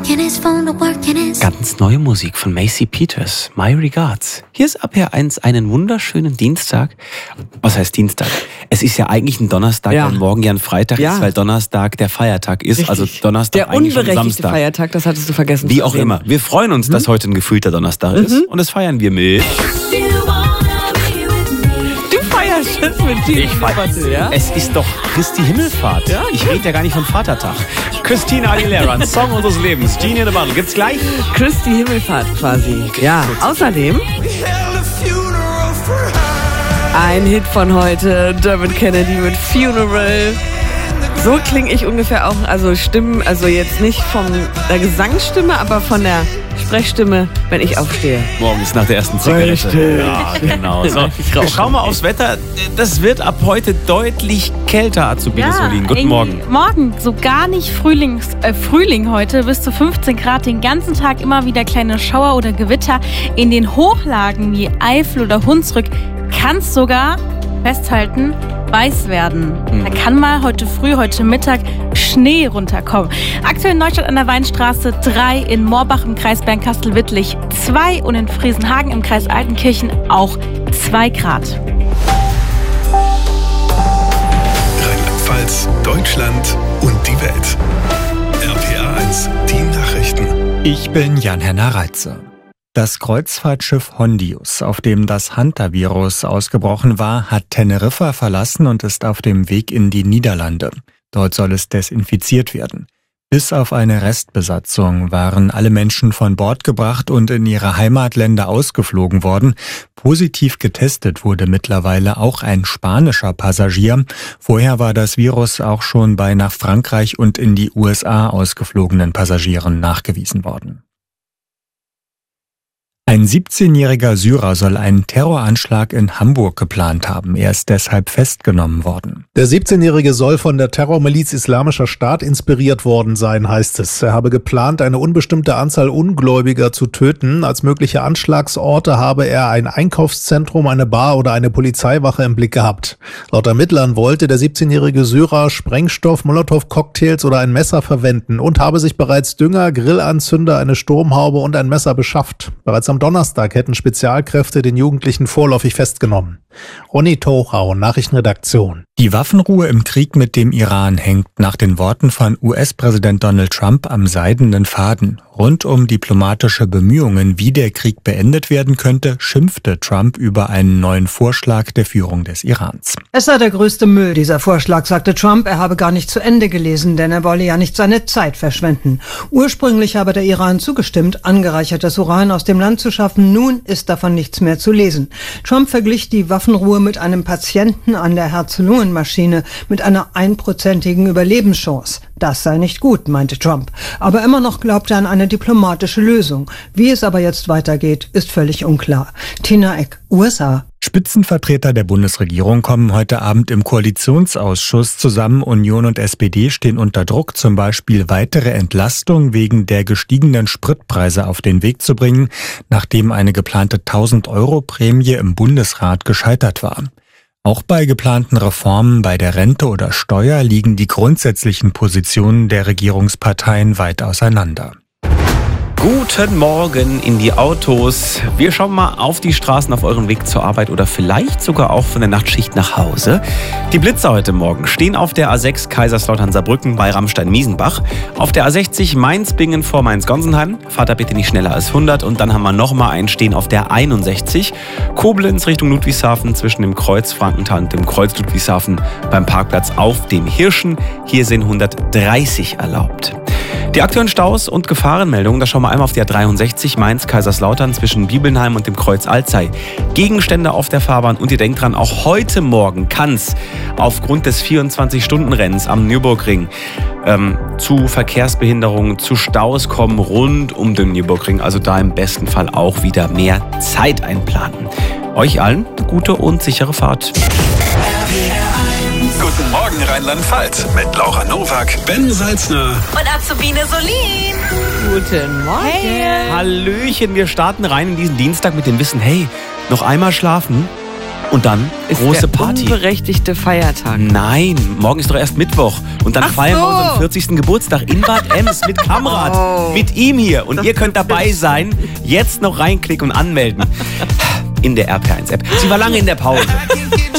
Ganz neue Musik von Macy Peters, My Regards. Hier ist RPR1 einen wunderschönen Dienstag. Was heißt Dienstag? Es ist ja eigentlich ein Donnerstag, weil morgen ja ein Freitag ist, weil Donnerstag der Feiertag ist. Richtig. Also Donnerstag der eigentlich schon Samstag. Feiertag, das hattest du vergessen. Wie auch immer. Wir freuen uns, dass heute ein gefühlter Donnerstag ist. Und das feiern wir mit... Ich weiß, ja? Es ist doch Christi Himmelfahrt. Ja? Ich rede ja gar nicht von Vatertag. Christina Aguilera, ein Song unseres Lebens. Genie in the Bottle, gibt's gleich. Christi Himmelfahrt quasi. Ja, außerdem ein Hit von heute, Dermot Kennedy mit Funeral. So klinge ich ungefähr auch, also Stimmen, also jetzt nicht von der Gesangsstimme, aber von der Sprechstimme, wenn ich aufstehe. Morgens nach der ersten Zigarette. Richtig. Ja, genau. So, wir schauen mal aufs Wetter. Das wird ab heute deutlich kälter, Azubine Solin. Guten Morgen. Morgen, so gar nicht Frühling heute, bis zu 15 Grad, den ganzen Tag immer wieder kleine Schauer oder Gewitter. In den Hochlagen wie Eifel oder Hunsrück kann es sogar, festhalten, weiß werden. Da kann mal heute früh, heute Mittag Schnee runterkommen. Aktuell in Neustadt an der Weinstraße 3, in Moorbach im Kreis Bernkastel-Wittlich 2 und in Friesenhagen im Kreis Altenkirchen auch 2 Grad. Rheinland-Pfalz, Deutschland und die Welt. RPR1, die Nachrichten. Ich bin Jan-Henner Reitze. Das Kreuzfahrtschiff Hondius, auf dem das Hantavirus ausgebrochen war, hat Teneriffa verlassen und ist auf dem Weg in die Niederlande. Dort soll es desinfiziert werden. Bis auf eine Restbesatzung waren alle Menschen von Bord gebracht und in ihre Heimatländer ausgeflogen worden. Positiv getestet wurde mittlerweile auch ein spanischer Passagier. Vorher war das Virus auch schon bei nach Frankreich und in die USA ausgeflogenen Passagieren nachgewiesen worden. Ein 17-jähriger Syrer soll einen Terroranschlag in Hamburg geplant haben. Er ist deshalb festgenommen worden. Der 17-Jährige soll von der Terrormiliz Islamischer Staat inspiriert worden sein, heißt es. Er habe geplant, eine unbestimmte Anzahl Ungläubiger zu töten. Als mögliche Anschlagsorte habe er ein Einkaufszentrum, eine Bar oder eine Polizeiwache im Blick gehabt. Laut Ermittlern wollte der 17-jährige Syrer Sprengstoff, Molotow-Cocktails oder ein Messer verwenden und habe sich bereits Dünger, Grillanzünder, eine Sturmhaube und ein Messer beschafft. Bereits am Donnerstag hätten Spezialkräfte den Jugendlichen vorläufig festgenommen. Ronny Tochau, Nachrichtenredaktion. Die Waffenruhe im Krieg mit dem Iran hängt nach den Worten von US-Präsident Donald Trump am seidenen Faden. Rund um diplomatische Bemühungen, wie der Krieg beendet werden könnte, schimpfte Trump über einen neuen Vorschlag der Führung des Irans. Es sei der größte Müll, dieser Vorschlag, sagte Trump. Er habe gar nicht zu Ende gelesen, denn er wolle ja nicht seine Zeit verschwenden. Ursprünglich habe der Iran zugestimmt, angereichertes Uran aus dem Land zu schaffen. Nun ist davon nichts mehr zu lesen. Trump verglich die Waffenruhe mit einem Patienten an der Herz-Lungen-Maschine mit einer 1%igen Überlebenschance. Das sei nicht gut, meinte Trump. Aber immer noch glaubt er an eine diplomatische Lösung. Wie es aber jetzt weitergeht, ist völlig unklar. Tina Eck, USA. Spitzenvertreter der Bundesregierung kommen heute Abend im Koalitionsausschuss zusammen. Union und SPD stehen unter Druck, zum Beispiel weitere Entlastung wegen der gestiegenen Spritpreise auf den Weg zu bringen, nachdem eine geplante 1.000-Euro-Prämie im Bundesrat gescheitert war. Auch bei geplanten Reformen bei der Rente oder Steuer liegen die grundsätzlichen Positionen der Regierungsparteien weit auseinander. Guten Morgen in die Autos. Wir schauen mal auf die Straßen auf euren Weg zur Arbeit oder vielleicht sogar auch von der Nachtschicht nach Hause. Die Blitzer heute Morgen stehen auf der A6 Kaiserslautern-Saarbrücken bei Rammstein-Miesenbach. Auf der A60 Mainz-Bingen vor Mainz-Gonsenheim. Fahrt da bitte nicht schneller als 100. Und dann haben wir nochmal einen stehen auf der 61 Koblenz Richtung Ludwigshafen zwischen dem Kreuz Frankenthal und dem Kreuz Ludwigshafen beim Parkplatz auf dem Hirschen. Hier sind 130 erlaubt. Die aktuellen Staus und Gefahrenmeldungen, da schauen wir einmal auf der 63 Mainz-Kaiserslautern zwischen Bibelnheim und dem Kreuz Alzey. Gegenstände auf der Fahrbahn und ihr denkt dran, auch heute Morgen kann es aufgrund des 24-Stunden-Rennens am Nürburgring zu Verkehrsbehinderungen, zu Staus kommen rund um den Nürburgring. Also da im besten Fall auch wieder mehr Zeit einplanen. Euch allen eine gute und sichere Fahrt. Guten Morgen Rheinland-Pfalz mit Laura Nowak, Ben Salzner und Azubine Solin. Guten Morgen. Hey. Hallöchen, wir starten rein in diesen Dienstag mit dem Wissen, hey, noch einmal schlafen Und dann Ist große der Party. unberechtigte Feiertag. Nein, morgen ist doch erst Mittwoch. Und dann Ach feiern wir so. unseren 40. Geburtstag in Bad Ems mit Kamrat. Oh. Mit ihm hier. Und Das ihr könnt ist dabei sein. Jetzt noch reinklicken und anmelden. In der RP1-App. Sie war lange in der Pause.